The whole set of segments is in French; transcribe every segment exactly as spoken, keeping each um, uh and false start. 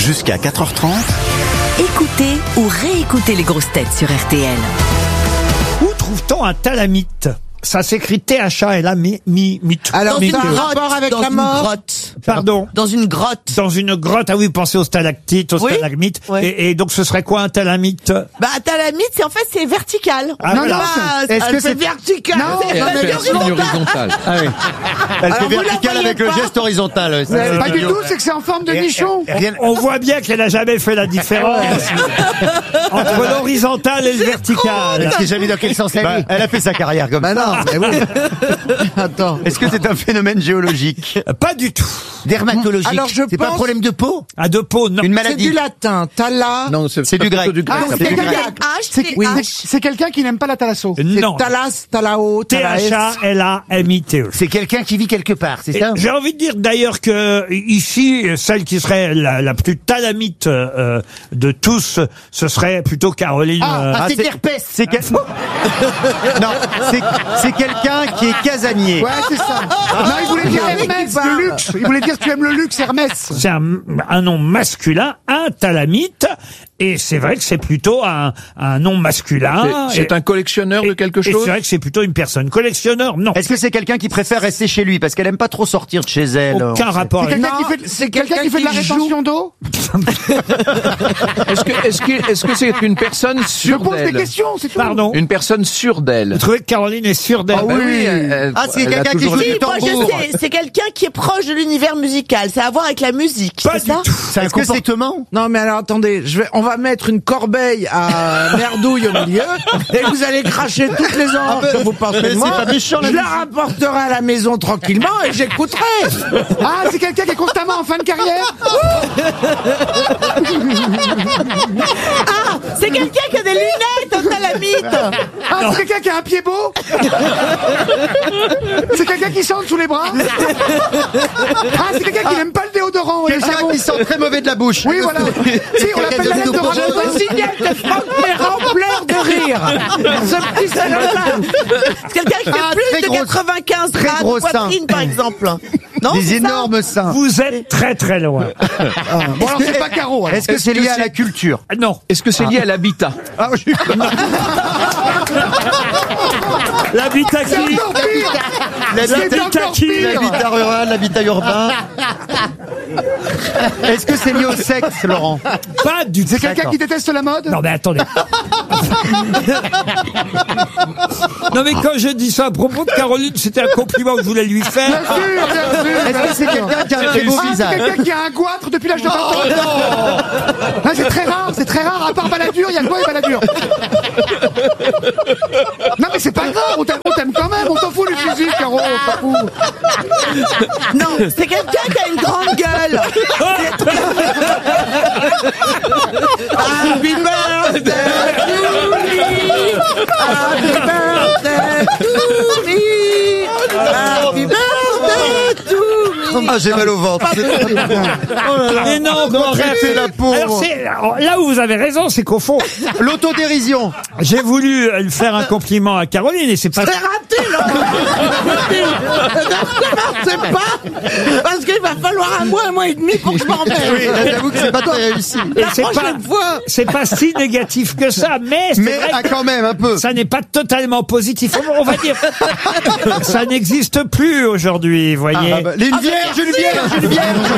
Jusqu'à quatre heures trente. Écoutez ou réécoutez les grosses têtes sur R T L. Où trouve-t-on un thalamite ? Ça s'écrit T H A L A M I M I T. Alors, Dans c'est une un grotte, rapport avec dans la une mort. grotte. Pardon. Dans une grotte. Dans une grotte. Ah oui, vous pensez aux stalactites, aux Oui. stalagmites. Ouais. Et, et donc, ce serait quoi un thalamite ? Bah, un thalamite, c'est en fait, c'est vertical. Ah, Non, voilà. non, Pas- est-ce euh, que c'est c'est- vertical. Non, c'est non, pas mais- horizontal. horizontale. Ah oui. Alors, Elle fait vous la verticale voyez avec le pas. geste horizontal. ouais, ça, Ouais, c'est pas du mignon. tout, c'est que c'est en forme de nichon. On, on voit bien qu'elle n'a jamais fait la différence entre l'horizontal et le vertical. Elle sait jamais dans quel sens elle est. Elle a fait sa carrière comme Bah ça. non, mais oui. Attends. Est-ce que c'est un phénomène géologique? Pas du tout. Dermatologique. Alors, je c'est pas un pense- problème de peau? À deux peaux, non. Une C'est maladie? du latin. Thala. Non, c'est du grec. Ah, Ça c'est fait du quelqu'un grec. qui- H, C'est c'est oui, H. c'est- c'est quelqu'un qui n'aime pas la thalasso. Non. C'est Thalas, Thalao, T H A L A M I T E. C'est quelqu'un qui vit quelque part, c'est Et ça? J'ai envie de dire d'ailleurs que ici, celle qui serait la, la plus thalamite euh, de tous, ce serait plutôt Caroline. Ah, euh, Ah, c'est herpès. C'est quel- Non, c'est c'est quelqu'un qui est casanier. Ouais, c'est ça. Non, il voulait dire Hermès, le luxe. Il voulait dire si tu aimes le luxe, Hermès. c'est un, un nom masculin, un thalamite, et c'est vrai que c'est plutôt un, un nom masculin. C'est Et- un collectionneur de quelque et chose? c'est vrai que c'est plutôt une personne collectionneur. Non, Est-ce que c'est quelqu'un qui préfère rester chez lui parce qu'elle aime pas trop sortir de chez elle? aucun rapport. C'est avec- quelqu'un qui Non, fait, c'est quelqu'un qui fait de la qui joue. rétention d'eau. Est-ce que est-ce que est-ce que c'est une personne Je sûre pose des d'elle? questions, c'est tout. Pardon. Une personne sûre d'elle. Vous trouvez que Caroline est sûre d'elle? Ah Bah oui. elle- elle- Ah, c'est elle a quelqu'un qui toujours joue le- du Si, moi je tambour. sais, c'est quelqu'un qui est proche de l'univers musical. Ça a à voir avec la musique, Pas c'est du ça tout. C'est un comportement? Non mais alors attendez, je vais, on va mettre une corbeille à merdouille au milieu et vous allez cracher toutes les oranges que vous pensez mais de c'est moi. pas méchant, la Je la musique. rapporterai à la maison tranquillement et j'écouterai. Ah, c'est quelqu'un qui est constamment en fin de carrière. Ah, c'est quelqu'un qui a des lunettes au thalamite. Ah, c'est quelqu'un qui a un pied beau. C'est quelqu'un qui chante sous les bras. Ah, c'est quelqu'un qui n'aime pas le déodorant et le Quelqu'un savon. qui sent très mauvais de la bouche. Oui, voilà. Si, on l'appelle la lettre de Je Ramon. vous signale que Franck Ferrand pleure de rire. Ce petit salopard. C'est quelqu'un qui fait Ah, plus très de gros- quatre-vingt-quinze très grammes gros de poitrine, seins. par exemple. Non, Des c'est ça énormes seins. Vous êtes très très loin. Bon, alors c'est pas Caro. alors. Est-ce que c'est lié à la culture? Non. Est-ce que c'est lié à l'habitat? Ah, je- L'habitat C'est qui encore pire. L'habitat encore qui pire. L'habitat rural, l'habitat urbain. Est-ce que c'est lié au sexe, Laurent? Pas du tout. C'est quelqu'un qui déteste la mode. Non mais attendez. Non mais quand je dis ça à propos de Caroline, c'était un compliment que je voulais lui Bien faire. sûr, bien sûr. Est-ce que c'est quelqu'un qui a un très beau Ah, c'est visage? quelqu'un qui a un goitre depuis l'âge de vingt ans. Ah, c'est très rare, c'est très rare. À part Balladur, il y a quoi et Balladur? Non, mais c'est pas grave, on t'aime, on t'aime quand même. On s'en fout du physique, Caro, on s'en fout. Non, c'est quelqu'un qui a une grande gueule. Happy birthday to me. Happy birthday to me. Happy birthday to me. Ah, j'ai mal au ventre. Mais non, au contraire. arrêtez la pauvre. Alors c'est alors, là où vous avez raison, c'est qu'au fond, L'autodérision. j'ai voulu euh, faire un compliment à Caroline et c'est pas. C'est raté, là. Ne recommencez pas, parce qu'il va falloir un mois, un mois et demi pour que je m'en Oui, mette. là, j'avoue que c'est pas très réussi. Et La c'est pas, prochaine fois. c'est pas si négatif que ça, mais c'est Mais vrai ah, que quand même, un peu. ça n'est pas totalement positif. On va dire, ça n'existe plus aujourd'hui, vous voyez. Ah, bah, une vierge, une vierge, une vierge.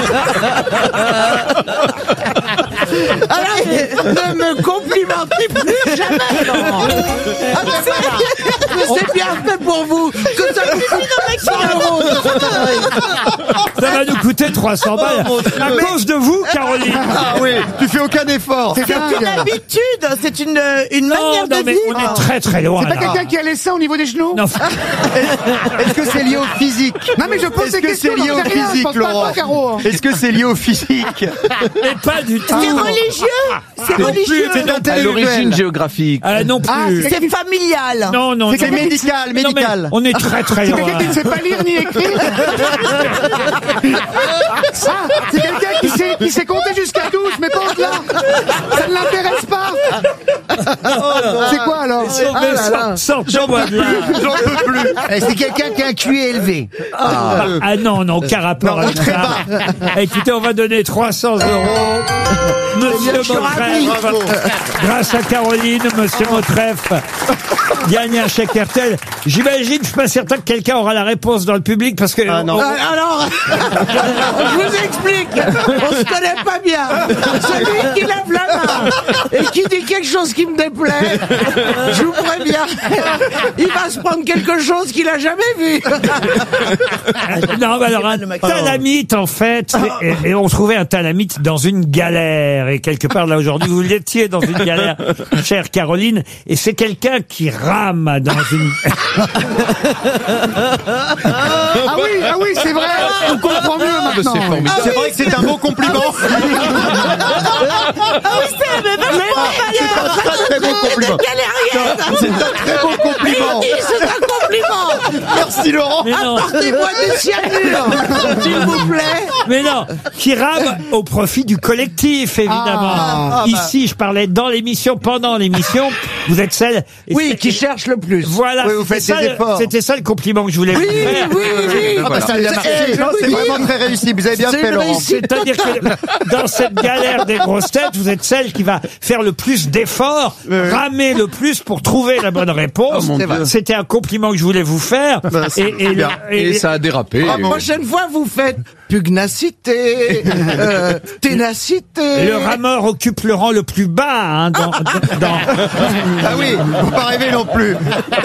Alors, ne me complimentez plus jamais, Laurent. Ah, ben voilà. C'est bien fait pour vous. Que ça vous coûte cent euros. Ça va nous coûter trois cents balles à cause de vous, Caroline. Ah oui, tu fais aucun effort. C'est C'est une dingue. habitude, c'est une, une Non, manière non, de mais on vivre. est très très loin. C'est pas là. quelqu'un qui a les seins au niveau des genoux. Non, Est-ce que c'est lié au physique? Non, mais je pose Est-ce des que questions. c'est lié j'en au sais rien, je physique, pense pas à Laurent? toi, Caro. Est-ce que c'est lié au physique? mais pas du tout. C'est religieux, c'est Non religieux, plus, c'est À intellectuel. l'origine géographique. Ah, non plus. Ah, c'est c'est familial. non, non, c'est non. quelqu'un qui- Médical, Non, mais médical. on est très très C'est loin. quelqu'un qui ne sait pas lire ni écrire. Ah, c'est quelqu'un qui sait, qui sait compter jusqu'à douze, mais pas au-delà. Ça ne l'intéresse pas. C'est quoi alors? mais Ah là sort- là. sortez-moi de là. J'en peux plus. Eh, c'est quelqu'un qui a un Q I élevé. Ah, ah non, non, aucun rapport Non, avec très ça. Écoutez, on va donner trois cents euros. Monsieur Je suis ravi. Motreff, grâce à Caroline, Monsieur Motreff gagne un chèque R T L. J'imagine, je suis pas certain que quelqu'un aura la réponse dans le public parce que... Ah non. on- Ah, Alors, je vous explique, on se connaît pas bien. Celui qui lève la main et qui dit quelque chose qui me déplaît, je vous préviens, il va se prendre quelque chose qu'il a jamais vu. Non, mais alors un talamite, en fait, et, et on trouvait un talamite dans une galère. Et quelque part, là, aujourd'hui, vous l'étiez dans une galère, chère Caroline, et c'est quelqu'un qui rame dans une... Ah oui, ah oui, c'est vrai. On comprend mieux maintenant. C'est vrai que c'est un beau compliment. C'est un très très bon compliment. Galérienne. C'est un très beau compliment. Il dit, c'est un compliment. Merci Laurent. Mais non, Apportez-moi du cyanure, s'il vous plaît. mais non, qui rame au profit du collectif, évidemment. Ah, Ici, je parlais dans l'émission, pendant l'émission, vous êtes celle... et Oui, c'est- qui cherche le plus. Voilà, Oui, vous c'était faites ça, des le- efforts. c'était ça le compliment que je voulais Oui, vous faire. oui, oui. Ah bah ça a bien marché. Non, c'est vraiment très réussi. Vous avez bien C'est fait une Laurent. réussite. C'est-à-dire que dans cette galère des grosses têtes, vous êtes celle qui va faire le plus d'efforts, ramer le plus pour trouver la bonne réponse. Oh, mon Dieu. C'était un compliment que je voulais vous faire. Bah, c'est et, et- bien. et- Et ça a dérapé. La prochaine fois, vous faites pugnacité, euh, ténacité. le rameur occupe le rang le plus bas hein, dans, dans- dans- Ah oui, faut pas rêver non plus.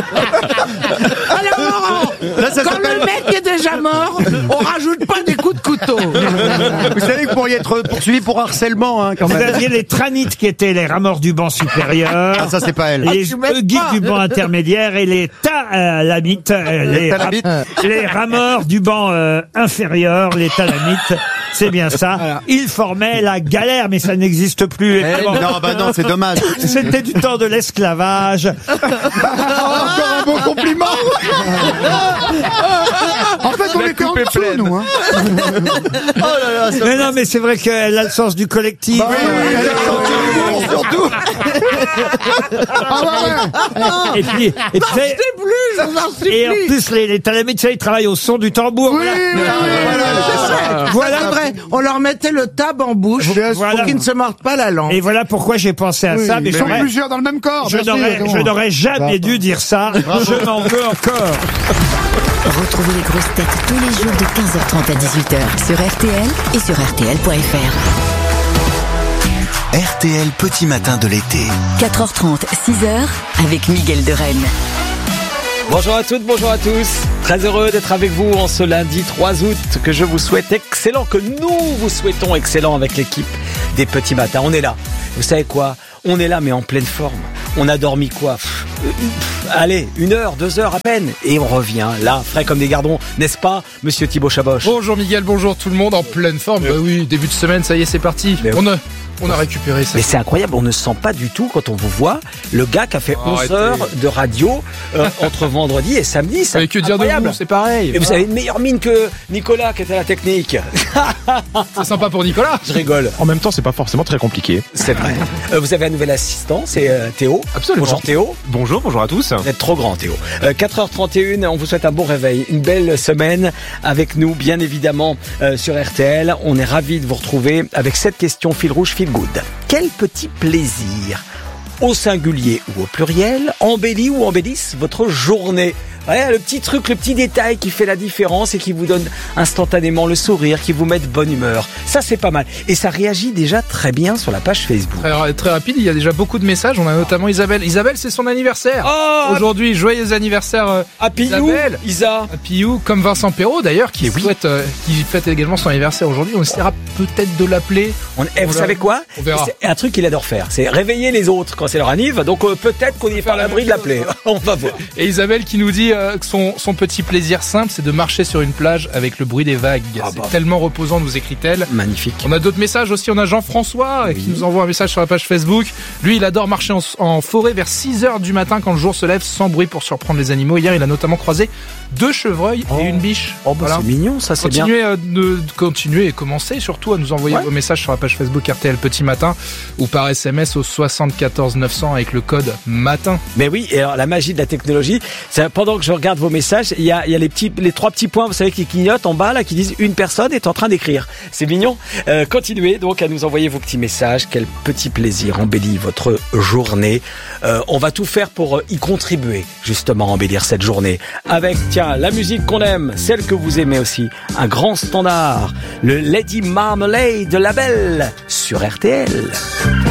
Alors Laurent, Là, ça quand s'appelle- le mec est déjà mort, on rajoute pas des coups de couteau. Vous savez que vous pourriez être poursuivi pour harcèlement, hein, quand Vous même. aviez les tranites qui étaient les rameurs du banc supérieur. Ah, ça, c'est pas elle. Les tu m'aides euguides pas. du banc intermédiaire et les talamites, euh, les, ra- talamites. les rameurs du banc euh, inférieur, les talamites, c'est bien ça. Ils formaient la galère, mais ça n'existe plus. évidemment. Non, bah non, c'est dommage. C'était du temps de l'esclavage. Encore un beau compliment. En fait, on était en coupe est dessous, pleine. nous. Hein. Oh là là, ça Mais non, mais c'est vrai qu'elle a le sens du collectif. oui, elle a senti l'humour, surtout. Ah ouais, ouais. Et puis, et, puis, Je sais plus, je vous en et en supplie. plus, les, les talamites, ça, ils travaillent au son du tambour. Oui, Voilà. oui, oui, oui. Voilà. C'est vrai, on leur mettait le tab en bouche Voilà. pour qu'ils ne se mordent pas la langue. Et voilà pourquoi j'ai pensé à ça. Mais Ils je sont n'aurais- plusieurs dans le même corps. je bien sûr, n'aurais, comment. je n'aurais jamais dû dire ça. Je m'en veux encore. Retrouvez les grosses têtes tous les jours de quinze heures trente à dix-huit heures sur R T L et sur R T L point F R. R T L Petit Matin de l'été. quatre heures trente, six heures avec Miguel de Rennes. Bonjour à toutes, bonjour à tous. Très heureux d'être avec vous en ce lundi trois août, que je vous souhaite excellent, que nous vous souhaitons excellent avec l'équipe des Petits Matins. On est là. Vous savez quoi? On est là, mais en pleine forme. On a dormi quoi? Pff, euh, pff, Allez, une heure, deux heures à peine. Et on revient là, frais comme des gardons, n'est-ce pas, monsieur Thibaut Chaboch? Bonjour Miguel, bonjour tout le monde, en pleine forme. Bah oui, début de semaine, ça y est, c'est parti. Mais On a, on a récupéré ça. Mais c'est incroyable, on ne sent pas du tout quand on vous voit le gars qui a fait onze Arrêtez. heures de radio euh, entre vendredi et samedi. C'est Mais que dire de incroyable. vous, c'est pareil. Et vous avez une meilleure mine que Nicolas qui était à la technique. C'est sympa pour Nicolas. Je rigole. En même temps, c'est pas forcément très compliqué. C'est vrai. Euh, vous avez un nouvel assistant, c'est euh, Théo. Absolument. Bonjour Théo. Bonjour, bonjour à tous. Vous êtes trop grand Théo. Euh, quatre heures trente et une, on vous souhaite un bon réveil. Une belle semaine avec nous, bien évidemment, euh, sur R T L. On est ravis de vous retrouver avec cette question fil rouge, fil good. Quel petit plaisir, au singulier ou au pluriel, embellit ou embellisse votre journée? Ouais, le petit truc, le petit détail qui fait la différence et qui vous donne instantanément le sourire, qui vous met de bonne humeur. Ça, c'est pas mal. Et ça réagit déjà très bien sur la page Facebook. Très, très rapide, il y a déjà beaucoup de messages. On a notamment Isabelle. Isabelle, c'est son anniversaire. Oh, Aujourd'hui, joyeux anniversaire euh, Happy You, Isabelle. Isa. à Piou, comme Vincent Perrault d'ailleurs, qui Mais oui. souhaite, euh, qui fête également son anniversaire aujourd'hui. On essaiera peut-être de l'appeler. On, eh, vous On savez verra. quoi? On verra. C'est un truc qu'il adore faire, c'est réveiller les autres quand c'est leur anniv. Donc euh, peut-être qu'on y est pas à l'abri de l'appeler. On va voir. Et Isabelle qui nous dit euh, que son, son petit plaisir simple, c'est de marcher sur une plage avec le bruit des vagues. Ah c'est bah. tellement reposant, nous écrit-elle. Magnifique. On a d'autres messages aussi. On a Jean-François oui. qui nous envoie un message sur la page Facebook. Lui, il adore marcher en, en forêt vers six heures du matin quand le jour se lève sans bruit pour surprendre les animaux. Hier, il a notamment croisé deux chevreuils oh. et une biche. Oh, bah voilà. C'est mignon, ça, c'est continuez bien. À, de, continuez et commencez surtout à nous envoyer ouais. vos messages sur la page Facebook R T L Petit Matin ou par S M S au soixante-quatorze neuf cents avec le code MATIN. Mais oui, et alors la magie de la technologie, c'est pendant que je regarde vos messages, il y a, il y a les petits, les trois petits points, vous savez, qui clignotent en bas là, qui disent une personne est en train d'écrire. C'est mignon. Euh, continuez donc à nous envoyer vos petits messages. Quel petit plaisir embellit votre journée. Euh, on va tout faire pour y contribuer, justement, embellir cette journée. Avec, tiens, la musique qu'on aime, celle que vous aimez aussi, un grand standard, le Lady Marmalade de La Belle sur R T L.